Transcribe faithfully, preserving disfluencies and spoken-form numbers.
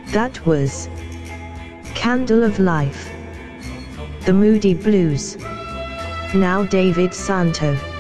That was Candle of Life. The Moody Blues. Now David Santo.